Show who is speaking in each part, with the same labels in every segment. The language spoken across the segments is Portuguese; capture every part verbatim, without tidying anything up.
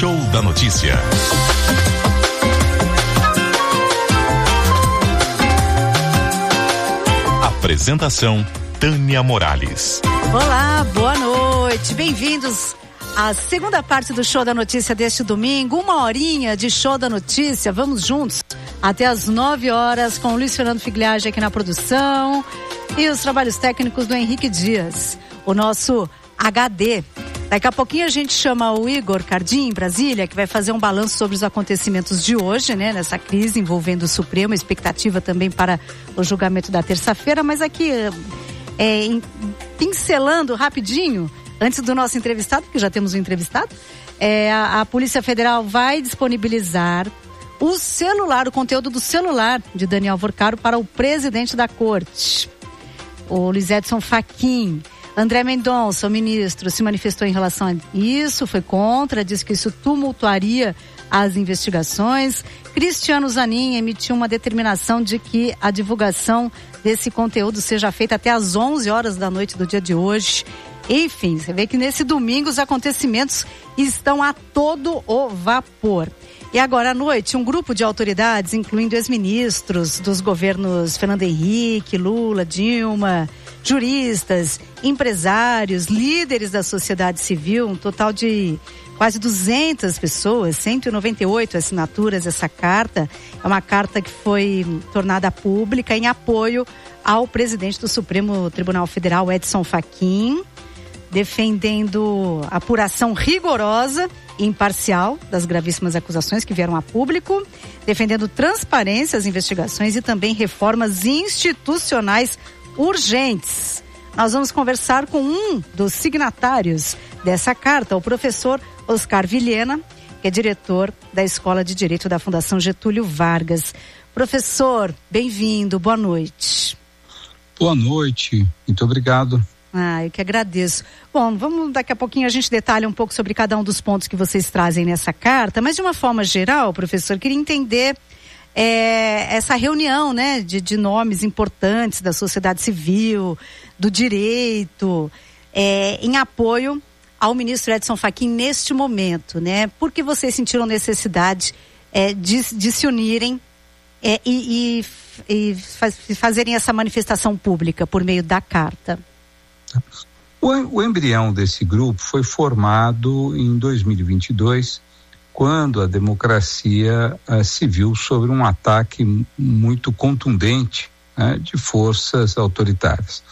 Speaker 1: Show da Notícia. Apresentação Tânia Morales.
Speaker 2: Olá, boa noite, bem-vindos à segunda parte do Show da Notícia deste domingo, uma horinha de Show da Notícia, vamos juntos até as nove horas com o Luiz Fernando Figliage aqui na produção e os trabalhos técnicos do Henrique Dias, o nosso H D. Daqui a pouquinho a gente chama o Igor Cardim, em Brasília, que vai fazer um balanço sobre os acontecimentos de hoje, né? Nessa crise envolvendo o Supremo, expectativa também para o julgamento da terça-feira, mas aqui, é, em, pincelando rapidinho, antes do nosso entrevistado, porque já temos um entrevistado, é, a, a Polícia Federal vai disponibilizar o celular, o conteúdo do celular de Daniel Vorcaro para o presidente da corte, o Luiz Edson Fachin. André Mendonça, o ministro, se manifestou em relação a isso, foi contra, disse que isso tumultuaria as investigações. Cristiano Zanin emitiu uma determinação de que a divulgação desse conteúdo seja feita até às onze horas da noite do dia de hoje. Enfim, você vê que nesse domingo os acontecimentos estão a todo o vapor. E agora à noite, um grupo de autoridades, incluindo ex-ministros dos governos Fernando Henrique, Lula, Dilma, juristas, empresários, líderes da sociedade civil, um total de quase duzentas pessoas, cento e noventa e oito assinaturas essa carta. É uma carta que foi tornada pública em apoio ao presidente do Supremo Tribunal Federal, Edson Fachin, defendendo a apuração rigorosa e imparcial das gravíssimas acusações que vieram a público, defendendo transparência às investigações e também reformas institucionais urgentes. Nós vamos conversar com um dos signatários dessa carta, o professor Oscar Vilhena, que é diretor da Escola de Direito da Fundação Getúlio Vargas. Professor, bem-vindo, boa noite.
Speaker 3: Boa noite, muito obrigado.
Speaker 2: Ah, eu que agradeço. Bom, vamos, daqui a pouquinho a gente detalha um pouco sobre cada um dos pontos que vocês trazem nessa carta, mas de uma forma geral, professor, queria entender é, essa reunião, né, de, de nomes importantes da sociedade civil, do direito, é, em apoio ao ministro Edson Fachin neste momento, né? Por que vocês sentiram necessidade é, de, de se unirem é, e, e, e faz, fazerem essa manifestação pública por meio da carta?
Speaker 3: O, o embrião desse grupo foi formado em dois mil e vinte e dois, quando a democracia uh, se viu sobre um ataque muito contundente, né, de forças autoritárias.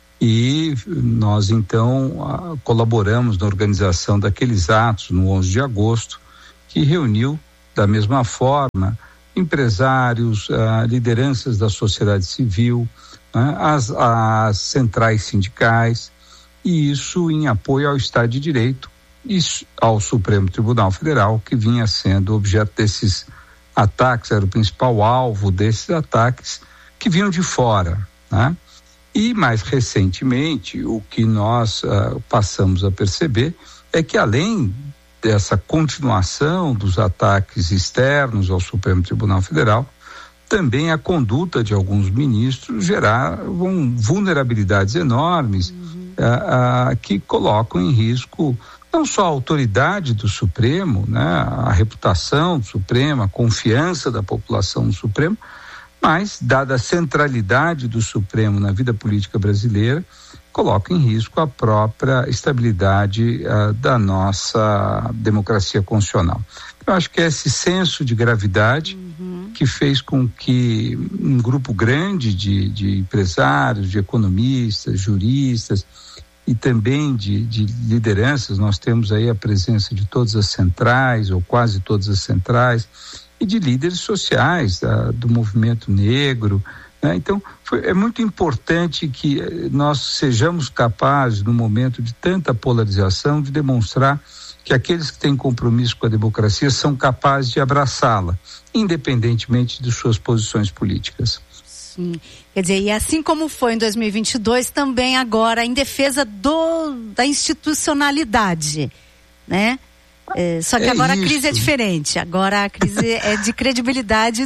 Speaker 3: E nós então uh, colaboramos na organização daqueles atos no onze de agosto, que reuniu da mesma forma empresários, uh, lideranças da sociedade civil, né, as, as centrais sindicais, e isso em apoio ao Estado de Direito e ao Supremo Tribunal Federal, que vinha sendo objeto desses ataques, era o principal alvo desses ataques que vinham de fora, né? E mais recentemente, o que nós uh, passamos a perceber é que, além dessa continuação dos ataques externos ao Supremo Tribunal Federal, também a conduta de alguns ministros geravam vulnerabilidades enormes, uhum. uh, uh, que colocam em risco não só a autoridade do Supremo, né, a reputação do Supremo, a confiança da população no Supremo, mas, dada a centralidade do Supremo na vida política brasileira, coloca em risco a própria estabilidade uh, da nossa democracia constitucional. Eu acho que é esse senso de gravidade uhum. que fez com que um grupo grande de, de empresários, de economistas, juristas e também de, de lideranças, nós temos aí a presença de todas as centrais, ou quase todas as centrais, e de líderes sociais uh, do movimento negro, né? Então, foi, é muito importante que nós sejamos capazes, no momento de tanta polarização, de demonstrar que aqueles que têm compromisso com a democracia são capazes de abraçá-la, independentemente de suas posições políticas.
Speaker 2: Sim, quer dizer, e assim como foi em dois mil e vinte e dois, também agora em defesa do, da institucionalidade, né? É, só que é agora isso. A crise é diferente, agora a crise é de credibilidade.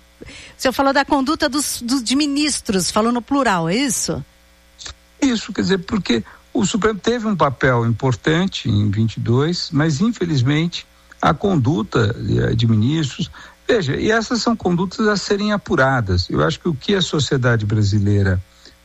Speaker 2: O senhor falou da conduta dos, dos, de ministros, falou no plural, é isso?
Speaker 3: Isso, quer dizer, porque o Supremo teve um papel importante em vinte e dois, mas infelizmente a conduta de ministros. Veja, e essas são condutas a serem apuradas. Eu acho que o que a sociedade brasileira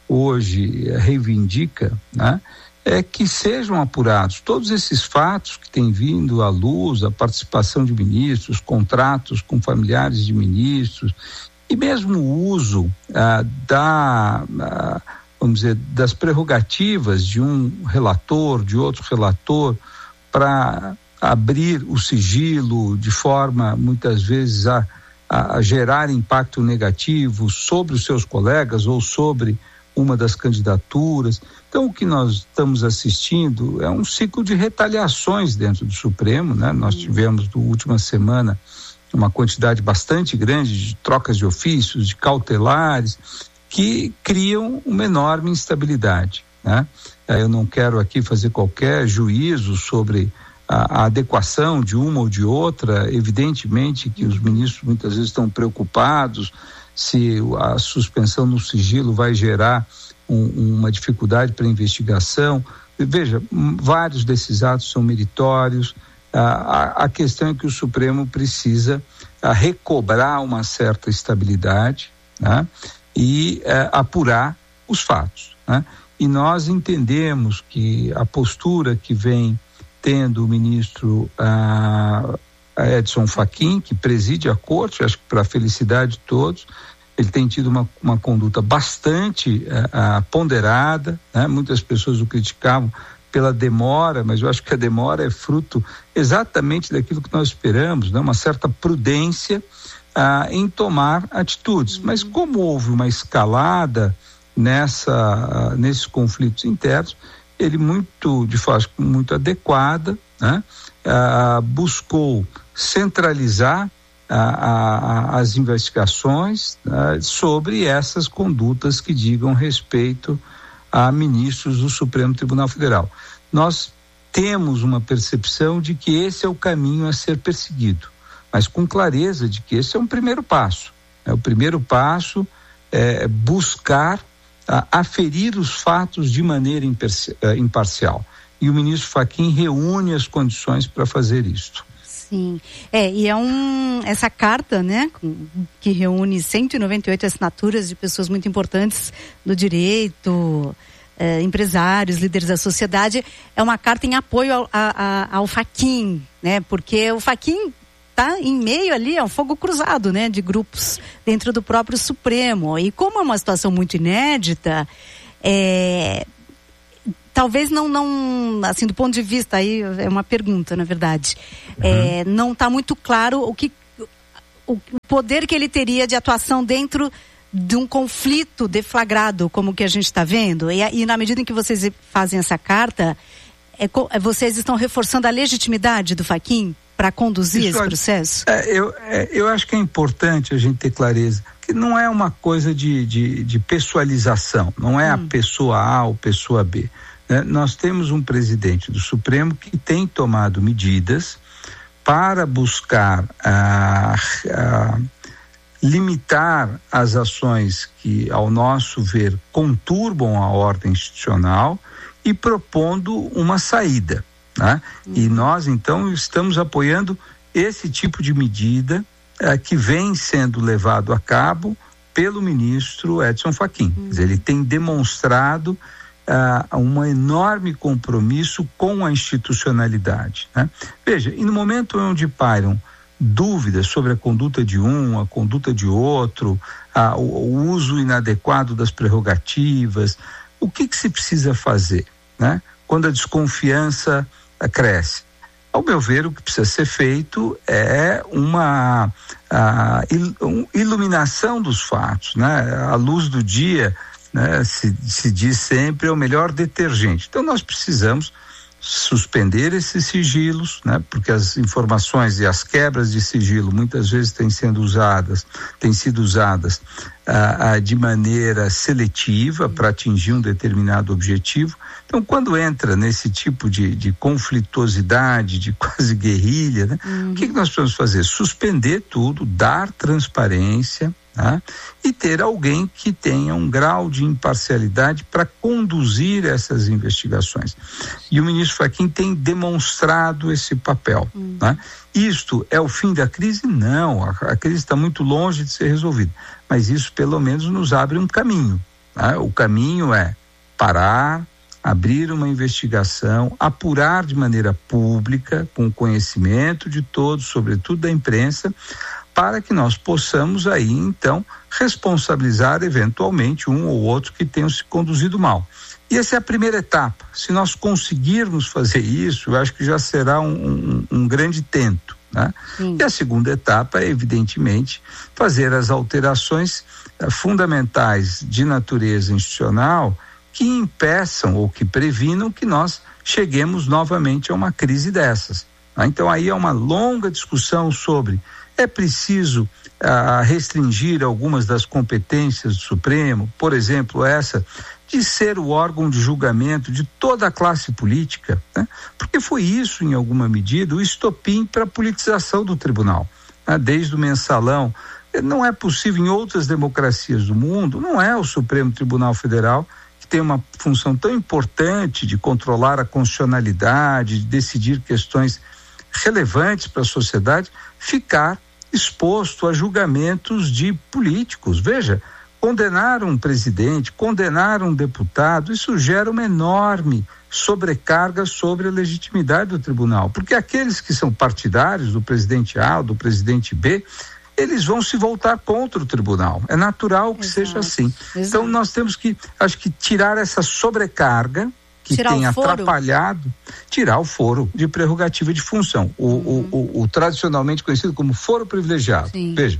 Speaker 3: hoje reivindica, né, é que sejam apurados todos esses fatos que têm vindo à luz, a participação de ministros, contratos com familiares de ministros, e mesmo o uso ah, da, ah, vamos dizer, das prerrogativas de um relator, de outro relator, para abrir o sigilo de forma, muitas vezes, a, a, a gerar impacto negativo sobre os seus colegas ou sobre uma das candidaturas. Então, o que nós estamos assistindo é um ciclo de retaliações dentro do Supremo, né? Nós tivemos, na última semana, uma quantidade bastante grande de trocas de ofícios, de cautelares, que criam uma enorme instabilidade, né? Eu não quero aqui fazer qualquer juízo sobre a, a adequação de uma ou de outra. Evidentemente que os ministros muitas vezes estão preocupados se a suspensão no sigilo vai gerar um, uma dificuldade para a investigação. Veja, vários desses atos são meritórios. A, a, a questão é que o Supremo precisa a, recobrar uma certa estabilidade, né? E a, apurar os fatos, né? E nós entendemos que a postura que vem tendo o ministro a, a Edson Fachin, que preside a corte, acho que para a felicidade de todos, ele tem tido uma, uma conduta bastante a, a, ponderada, né? Muitas pessoas o criticavam pela demora, mas eu acho que a demora é fruto exatamente daquilo que nós esperamos, né? Uma certa prudência ah, em tomar atitudes. Uhum. Mas como houve uma escalada nessa, nesses conflitos internos, ele muito, de forma muito adequada, né? ah, buscou centralizar ah, ah, as investigações ah, sobre essas condutas que digam respeito a ministros do Supremo Tribunal Federal. Nós temos uma percepção de que esse é o caminho a ser perseguido, mas com clareza de que esse é um primeiro passo. É, o primeiro passo é buscar a, aferir os fatos de maneira imparcial. E o ministro Fachin reúne as condições para fazer isso.
Speaker 2: Sim, é, e é um, essa carta, né, que reúne cento e noventa e oito assinaturas de pessoas muito importantes do direito, eh, empresários, líderes da sociedade, é uma carta em apoio ao, a, a, ao Fachin, né, porque o Fachin está em meio ali ao fogo cruzado, né, de grupos dentro do próprio Supremo, e como é uma situação muito inédita, é... talvez não, não, assim, do ponto de vista, aí é uma pergunta, na verdade, uhum. é, não está muito claro o que, o, o poder que ele teria de atuação dentro de um conflito deflagrado, como que a gente está vendo, e, e na medida em que vocês fazem essa carta, é, é, vocês estão reforçando a legitimidade do Fachin para conduzir Isso, esse processo?
Speaker 3: É, eu, é, eu acho que é importante a gente ter clareza que não é uma coisa de, de, de pessoalização, não é hum. a pessoa A ou pessoa B. Nós temos um presidente do Supremo que tem tomado medidas para buscar ah, ah, limitar as ações que, ao nosso ver, conturbam a ordem institucional e propondo uma saída, né? Uhum. E nós, então, estamos apoiando esse tipo de medida ah, que vem sendo levado a cabo pelo ministro Edson Fachin. Uhum. Quer dizer, ele tem demonstrado Uh, um enorme compromisso com a institucionalidade, né? Veja, e no momento onde pairam dúvidas sobre a conduta de um, a conduta de outro, uh, o, o uso inadequado das prerrogativas, o que que se precisa fazer, né? Quando a desconfiança uh, cresce? Ao meu ver, o que precisa ser feito é uma uh, il, um, iluminação dos fatos, né? À luz do dia, né, se, se diz sempre, é o melhor detergente. Então nós precisamos suspender esses sigilos, né, porque as informações e as quebras de sigilo muitas vezes têm sendo usadas, têm sido usadas ah, ah, de maneira seletiva para atingir um determinado objetivo. Então, quando entra nesse tipo de, de conflituosidade, de quase guerrilha, né, uhum. o que, que nós precisamos fazer? Suspender tudo, dar transparência, né? E ter alguém que tenha um grau de imparcialidade para conduzir essas investigações. E o ministro Fachin tem demonstrado esse papel. Hum. Né? Isto é o fim da crise? Não, a, a crise está muito longe de ser resolvida, mas isso pelo menos nos abre um caminho. Né? O caminho é parar, abrir uma investigação, apurar de maneira pública, com conhecimento de todos, sobretudo da imprensa, para que nós possamos aí, então, responsabilizar eventualmente um ou outro que tenham se conduzido mal. E essa é a primeira etapa. Se nós conseguirmos fazer isso, eu acho que já será um, um, um grande tento, né? E a segunda etapa é, evidentemente, fazer as alterações eh, fundamentais de natureza institucional que impeçam ou que previnam que nós cheguemos novamente a uma crise dessas. Né? Então aí é uma longa discussão sobre é preciso ah, restringir algumas das competências do Supremo, por exemplo, essa de ser o órgão de julgamento de toda a classe política, né? Porque foi isso, em alguma medida, o estopim para a politização do tribunal, né? Desde o mensalão. Não é possível em outras democracias do mundo, não é o Supremo Tribunal Federal que tem uma função tão importante de controlar a constitucionalidade, de decidir questões relevantes para a sociedade, ficar exposto a julgamentos de políticos. Veja, condenar um presidente, condenar um deputado, isso gera uma enorme sobrecarga sobre a legitimidade do tribunal, porque aqueles que são partidários do presidente A ou do presidente B, eles vão se voltar contra o tribunal. É natural que Exato. seja assim. Exato. Então nós temos que, acho que tirar essa sobrecarga que tirar tem atrapalhado, tirar o foro de prerrogativa de função, o, uhum. o, o, o tradicionalmente conhecido como foro privilegiado. Sim. Veja,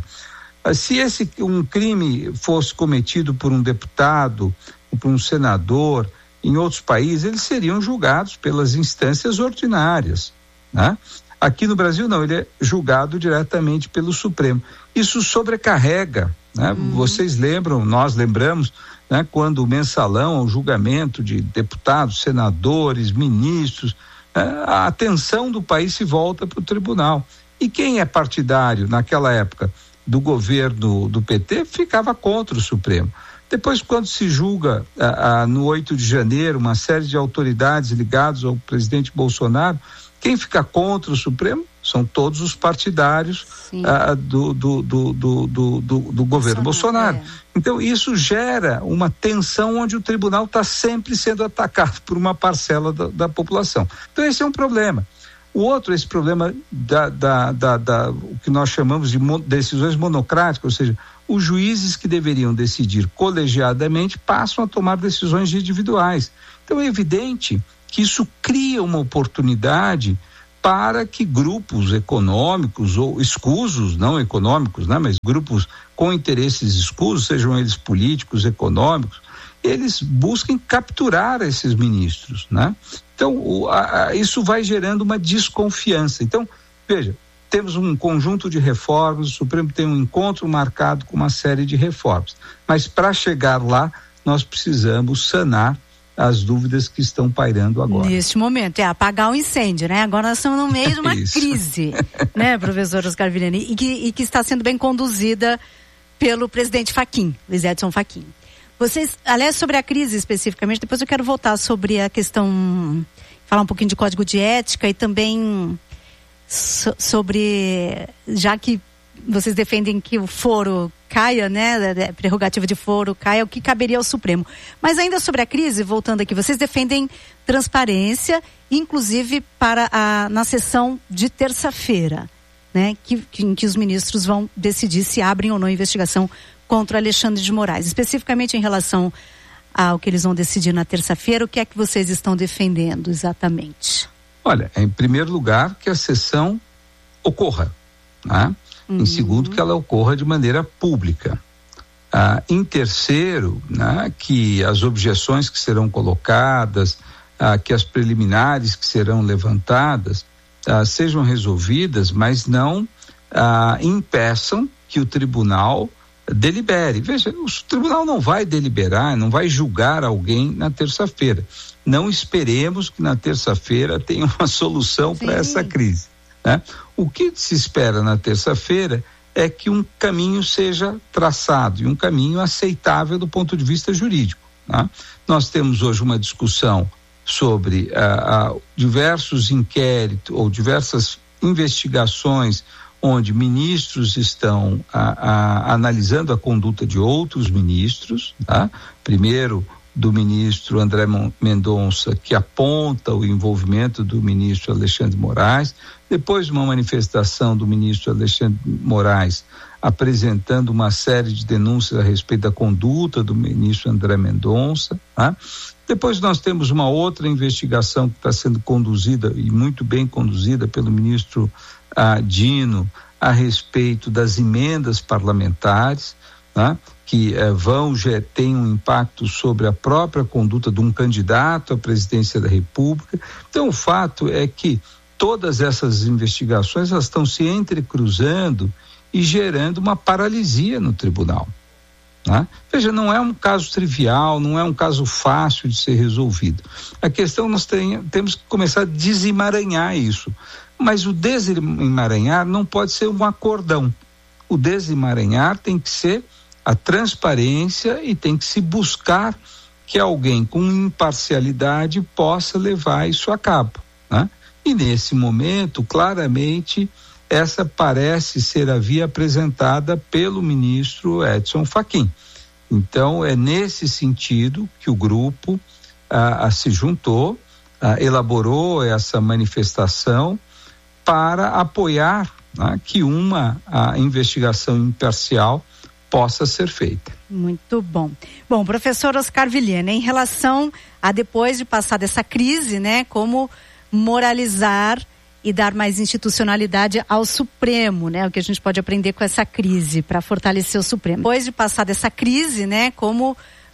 Speaker 3: se esse um crime fosse cometido por um deputado ou por um senador em outros países, eles seriam julgados pelas instâncias ordinárias, né? Aqui no Brasil não, ele é julgado diretamente pelo Supremo. Isso sobrecarrega, né? Uhum. Vocês lembram, nós lembramos, né, quando o mensalão, o julgamento de deputados, senadores, ministros, né, a atenção do país se volta para o tribunal. E quem é partidário naquela época do governo do P T ficava contra o Supremo. Depois, quando se julga ah, ah, no oito de janeiro uma série de autoridades ligadas ao presidente Bolsonaro, quem fica contra o Supremo são todos os partidários ah, do, do, do, do, do, do, do governo Bolsonaro. É. Então, isso gera uma tensão onde o tribunal está sempre sendo atacado por uma parcela da, da população. Então, esse é um problema. O outro, esse problema da, da, da, da o que nós chamamos de mo, decisões monocráticas, ou seja, os juízes que deveriam decidir colegiadamente passam a tomar decisões individuais. Então, é evidente que isso cria uma oportunidade para que grupos econômicos ou escusos, não econômicos, né, mas grupos com interesses escusos, sejam eles políticos, econômicos, eles busquem capturar esses ministros, né? Então, o, a, a, isso vai gerando uma desconfiança. Então, veja, temos um conjunto de reformas, o Supremo tem um encontro marcado com uma série de reformas, mas para chegar lá, nós precisamos sanar as dúvidas que estão pairando agora.
Speaker 2: Neste momento, é apagar o incêndio, né? Agora nós estamos no meio de uma crise, né, professor Oscar Villani, e que, e que está sendo bem conduzida pelo presidente Fachin, Luiz Edson Fachin. Vocês, aliás, sobre a crise especificamente, depois eu quero voltar sobre a questão, falar um pouquinho de código de ética e também so, sobre, já que vocês defendem que o foro caia, né, a prerrogativa de foro caia, o que caberia ao Supremo. Mas ainda sobre a crise, voltando aqui, vocês defendem transparência, inclusive para a, na sessão de terça-feira, né, que, que, em que os ministros vão decidir se abrem ou não investigação contra Alexandre de Moraes. Especificamente em relação ao que eles vão decidir na terça-feira, o que é que vocês estão defendendo exatamente?
Speaker 3: Olha, em primeiro lugar, que a sessão ocorra, né? Uhum. Em segundo, que ela ocorra de maneira pública. Ah, em terceiro, né, que as objeções que serão colocadas, ah, que as preliminares que serão levantadas ah, sejam resolvidas, mas não ah, impeçam que o tribunal delibere. Veja, o tribunal não vai deliberar, não vai julgar alguém na terça-feira. Não esperemos que na terça-feira tenha uma solução para essa crise, né? O que se espera na terça-feira é que um caminho seja traçado, e um caminho aceitável do ponto de vista jurídico, né? Nós temos hoje uma discussão sobre ah, ah, diversos inquéritos ou diversas investigações onde ministros estão ah, ah, analisando a conduta de outros ministros, tá? Primeiro do ministro André Mendonça, que aponta o envolvimento do ministro Alexandre Moraes, depois uma manifestação do ministro Alexandre Moraes apresentando uma série de denúncias a respeito da conduta do ministro André Mendonça, tá? Depois nós temos uma outra investigação que está sendo conduzida, e muito bem conduzida, pelo ministro ah, Dino, a respeito das emendas parlamentares, tá? Que eh, vão já ter um impacto sobre a própria conduta de um candidato à presidência da República. Então, o fato é que todas essas investigações elas estão se entrecruzando e gerando uma paralisia no tribunal, né? Veja, não é um caso trivial, não é um caso fácil de ser resolvido. A questão, nós tem, temos que começar a desemaranhar isso, mas o desemaranhar não pode ser um acordão. O desemaranhar tem que ser a transparência e tem que se buscar que alguém com imparcialidade possa levar isso a cabo, né? E nesse momento, claramente, essa parece ser a via apresentada pelo ministro Edson Fachin. Então, é nesse sentido que o grupo ah, ah, se juntou, ah, elaborou essa manifestação para apoiar, né, que uma a investigação imparcial possa ser feita.
Speaker 2: Muito bom. Bom, professor Oscar Vilhena, em relação a depois de passar dessa crise, né, como moralizar e dar mais institucionalidade ao Supremo, né? O que a gente pode aprender com essa crise para fortalecer o Supremo. Depois de passar dessa crise, né, como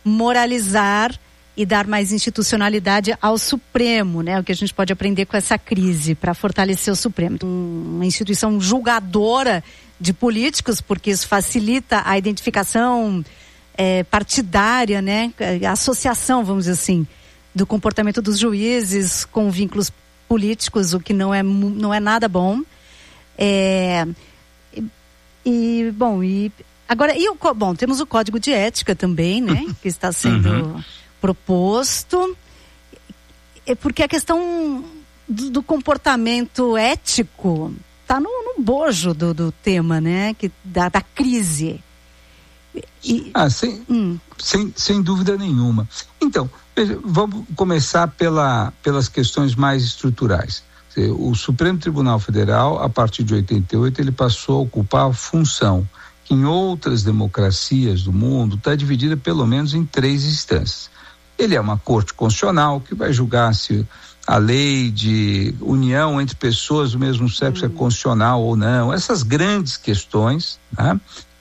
Speaker 2: moralizar e dar mais institucionalidade ao Supremo, né? O que a gente pode aprender com essa crise para fortalecer o Supremo. Uma instituição julgadora de políticos, porque isso facilita a identificação é, partidária, né? A associação, vamos dizer assim, do comportamento dos juízes com vínculos políticos, o que não é, não é nada bom. É, e, e, bom, e agora, e o, bom, temos o Código de Ética também, né? Que está sendo uhum. proposto. É porque a questão do, do comportamento ético está no, no bojo do, do tema, né? Que, da, da crise. E,
Speaker 3: ah, sem, hum. sem, sem dúvida nenhuma. Então, veja, vamos começar pela, pelas questões mais estruturais. O Supremo Tribunal Federal, a partir de oitenta e oito, ele passou a ocupar a função que em outras democracias do mundo está dividida pelo menos em três instâncias. Ele é uma corte constitucional que vai julgar se a lei de união entre pessoas do mesmo sexo hum. é constitucional ou não, essas grandes questões, né?